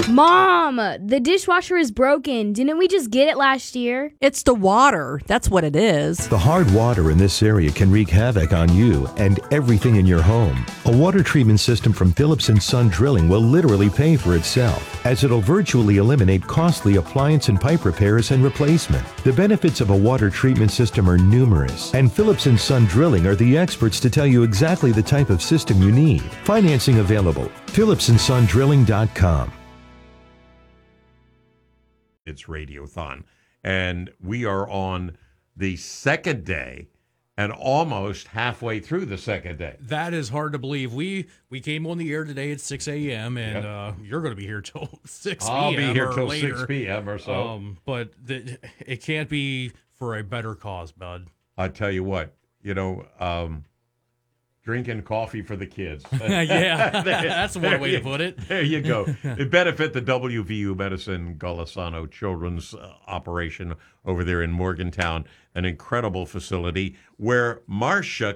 Mom, the dishwasher is broken. Didn't we just get it last year? It's the water. That's what it is. The hard water in this area can wreak havoc on you and everything in your home. A water treatment system from Phillips & Son Drilling will literally pay for itself, as it'll virtually eliminate costly appliance and pipe repairs and replacement. The benefits of a water treatment system are numerous, and Phillips & Son Drilling are the experts to tell you exactly the type of system you need. Financing available. PhillipsandSonDrilling.com. It's Radiothon, and we are on the second day and almost halfway through the second day. That is hard to believe. We came on the air today at 6 a.m., and you're going to be here till 6 p.m. I'll be here till later. 6 p.m. or so. But it can't be for a better cause, bud. I tell you what, drinking coffee for the kids. Yeah, that's one way to put it. There you go. It benefit the WVU Medicine Golisano Children's operation over there in Morgantown, an incredible facility where Marcia